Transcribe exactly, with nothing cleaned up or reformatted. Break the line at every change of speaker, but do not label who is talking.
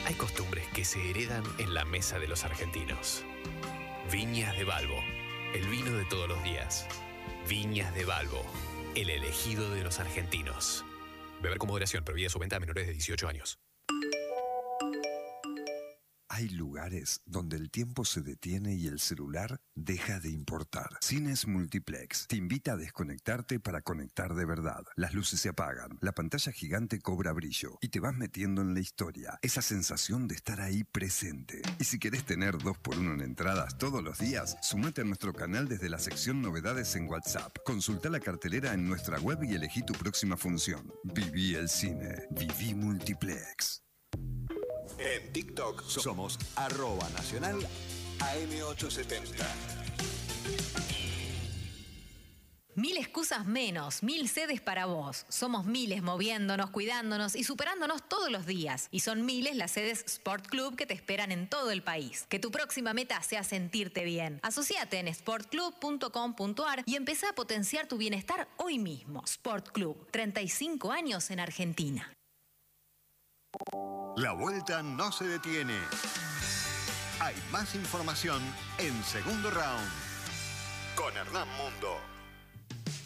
Hay costumbres que se heredan en la mesa de los argentinos. Viñas de Balbo, el vino de todos los días. Viñas de Balbo, el elegido de los argentinos. Beber con moderación, prohibida su venta a menores de dieciocho años.
Hay lugares donde el tiempo se detiene y el celular deja de importar. Cines Multiplex te invita a desconectarte para conectar de verdad. Las luces se apagan, la pantalla gigante cobra brillo y te vas metiendo en la historia. Esa sensación de estar ahí presente. Y si querés tener dos por uno en entradas todos los días, sumate a nuestro canal desde la sección Novedades en WhatsApp. Consulta la cartelera en nuestra web y elegí tu próxima función. Viví el cine. Viví Multiplex.
En TikTok somos arroba nacional A M ochocientos setenta.
Mil excusas menos, mil sedes para vos. Somos miles moviéndonos, cuidándonos y superándonos todos los días. Y son miles las sedes Sport Club que te esperan en todo el país. Que tu próxima meta sea sentirte bien. Asociate en sport club punto com punto a r y empezá a potenciar tu bienestar hoy mismo. Sport Club, treinta y cinco años en Argentina.
La vuelta no se detiene. Hay más información en Segundo Round con Hernán Mundo.